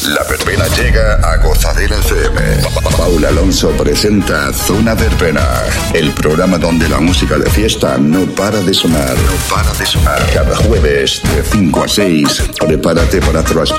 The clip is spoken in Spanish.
La verbena llega a Gozadera FM. Paula Alonso presenta Zona Verbena, el programa donde la música de fiesta no para de sonar. Cada jueves de 5 a 6, prepárate para transportar